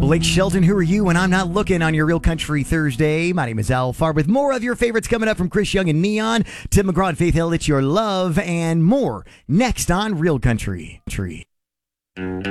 Blake Shelton, who are you? And I'm not looking on your Real Country Thursday. My name is Al Farr with more of your favorites coming up from Chris Young and Neon, Tim McGraw and Faith Hill. It's Your Love and more next on Real Country.